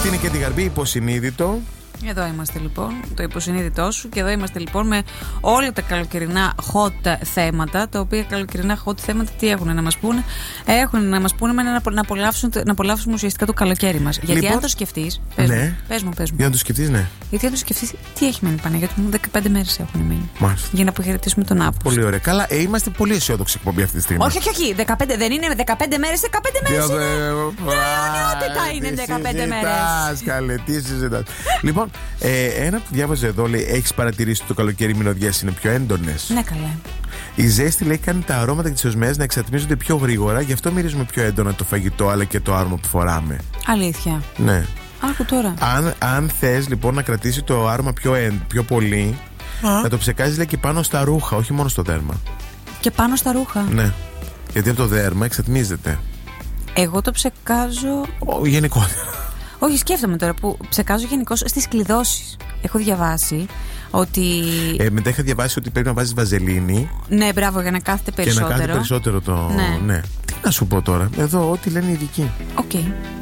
Αυτή είναι και τη Γαρμπή, υποσυνείδητο. Εδώ είμαστε λοιπόν, το υποσυνείδητό σου, και εδώ είμαστε λοιπόν με όλα τα καλοκαιρινά hot θέματα. Τα οποία καλοκαιρινά hot θέματα τι έχουν να μας πούνε? Έχουν να μας πούνε να απολαύσουμε ουσιαστικά το καλοκαίρι μας. Γιατί λοιπόν, αν το σκεφτείς. Ναι. Πες μου. Για να το σκεφτείς, ναι. Γιατί αν το σκεφτείς, τι έχει μείνει πάνω? Γιατί μου 15 μέρες έχουν μείνει. Μάλιστα. Για να αποχαιρετήσουμε τον Αύγουστο. Πολύ ωραία. Καλά, είμαστε πολύ αισιόδοξοι εκπομπή αυτή τη στιγμή. Όχι. 15 δεν είναι 15 μέρες, 15 μέρες. Νεονιότητα είναι 15 μέρες. Καλέ, τι συζητάς. Λοιπόν, ένα που διάβαζε εδώ λέει: έχεις παρατηρήσει ότι το καλοκαίρι οι μυρωδιές είναι πιο έντονες? Ναι, καλά. Η ζέστη λέει κάνει τα αρώματα και τις οσμές να εξατμίζονται πιο γρήγορα, γι' αυτό μυρίζουμε πιο έντονα το φαγητό αλλά και το άρωμα που φοράμε. Αλήθεια? Ναι. Άκου τώρα. Αν θες λοιπόν να κρατήσει το άρωμα πιο πολύ, να το ψεκάζεις λέει και πάνω στα ρούχα, όχι μόνο στο δέρμα. Και πάνω στα ρούχα? Ναι. Γιατί από το δέρμα εξατμίζεται. Εγώ το ψεκάζω. Γενικότερα. Όχι, σκέφτομαι τώρα που ψεκάζω γενικώς στις κλειδώσεις. Έχω διαβάσει ότι. Μετά είχα διαβάσει ότι πρέπει να βάζεις βαζελίνη. Ναι, μπράβο, για να κάθεται περισσότερο. Και να κάθεται περισσότερο το. Ναι. Τι να σου πω τώρα. Εδώ, ό,τι λένε οι ειδικοί. Οκ.